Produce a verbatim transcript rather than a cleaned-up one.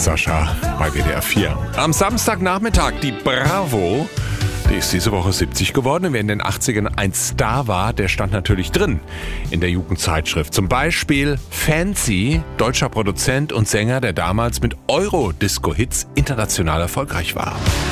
Sascha bei W D R vier. Am Samstagnachmittag die Bravo. Die ist diese Woche siebzig geworden und wer in den achtzigern ein Star war, der stand natürlich drin in der Jugendzeitschrift. Zum Beispiel Fancy, deutscher Produzent und Sänger, der damals mit Euro-Disco-Hits international erfolgreich war.